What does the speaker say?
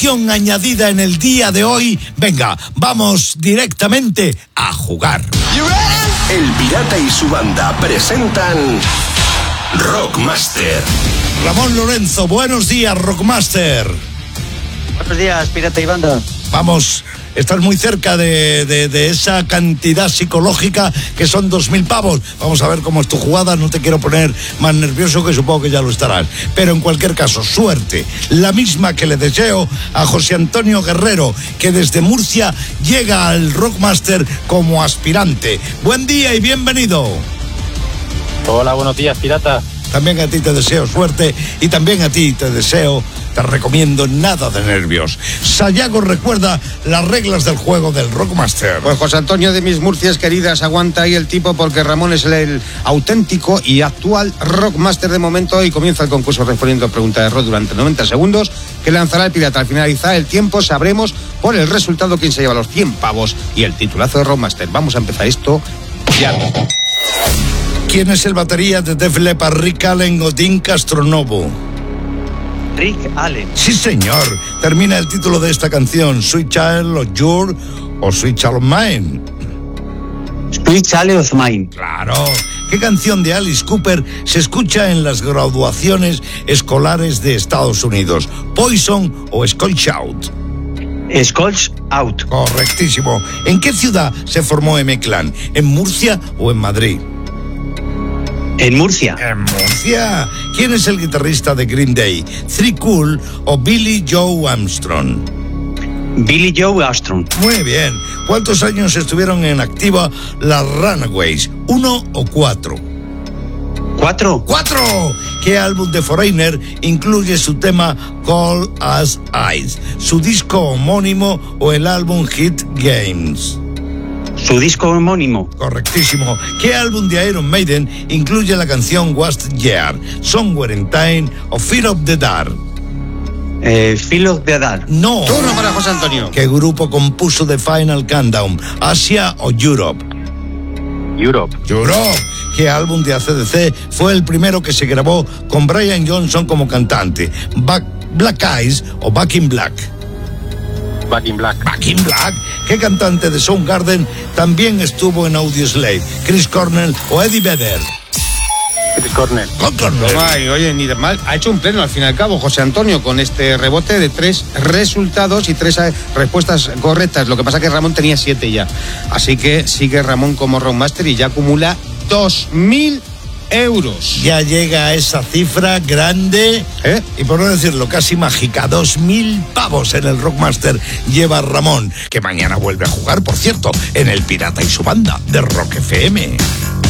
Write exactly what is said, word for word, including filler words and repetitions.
emoción añadida en el día de hoy. Venga, vamos directamente a jugar. El Pirata y su banda presentan Rockmaster. Ramón Lorenzo, buenos días, Rockmaster. Buenos días, Pirata y banda. Vamos, estás muy cerca de, de, de esa cantidad psicológica que son dos mil pavos. Vamos a ver cómo es tu jugada. No te quiero poner más nervioso, que supongo que ya lo estarás. Pero en cualquier caso, suerte. La misma que le deseo a José Antonio Guerrero, que desde Murcia llega al Rockmaster como aspirante. Buen día y bienvenido. Hola, buenos días, Pirata. También a ti te deseo suerte y también a ti te deseo, te recomiendo nada de nervios. Sayago recuerda las reglas del juego del Rockmaster. Pues José Antonio de mis Murcias queridas, aguanta ahí el tipo, porque Ramón es el, el auténtico y actual Rockmaster de momento, y comienza el concurso respondiendo preguntas de rock durante noventa segundos que lanzará el Pirata. Al finalizar el tiempo sabremos por el resultado quién se lleva los cien pavos y el titulazo de Rockmaster. Vamos a empezar esto ya. ¿Quién es el batería de Def Leppard, Rick Allen o Dean Castronovo? Rick Allen. Sí, señor. Termina el título de esta canción, Sweet Child of Yours o Sweet Child of Mine. Sweet Child of Mine. Claro. ¿Qué canción de Alice Cooper se escucha en las graduaciones escolares de Estados Unidos? ¿Poison o Scotch Out? Scotch Out. Correctísimo. ¿En qué ciudad se formó M-Clan? ¿En Murcia o en Madrid? En Murcia. En Murcia. ¿Quién es el guitarrista de Green Day? ¿Three Cool o Billy Joe Armstrong? Billy Joe Armstrong. Muy bien. ¿Cuántos años estuvieron en activa las Runaways? ¿Uno o cuatro? ¿Cuatro? ¡Cuatro! ¿Qué álbum de Foreigner incluye su tema Call Us Eyes? ¿Su disco homónimo o el álbum Hit Games? Su disco homónimo. Correctísimo. ¿Qué álbum de Iron Maiden incluye la canción What's Year? ¿Somewhere in Time o Fear of the Dark? Eh, Fear of the Dark. No. Turno para José Antonio. ¿Qué grupo compuso The Final Countdown? ¿Asia o Europe? Europe. Europe. ¿Qué álbum de A C D C fue el primero que se grabó con Brian Johnson como cantante? Back, Black Eyes o Back in Black? Back in Black. Back in Black. ¿Qué cantante de Soundgarden también estuvo en Audioslave? ¿Chris Cornell o Eddie Vedder? Chris Cornell. Con Cornell. Toma, y oye, ni de mal. Ha hecho un pleno al fin y al cabo José Antonio con este rebote de tres resultados y tres eh, respuestas correctas. Lo que pasa es que Ramón tenía siete ya. Así que sigue Ramón como Rockmaster y ya acumula dos mil euros. Ya llega a esa cifra grande, ¿Eh? y por no decirlo casi mágica, dos mil pavos en el Rockmaster lleva Ramón, que mañana vuelve a jugar, por cierto, en el Pirata y su banda de Rock F M.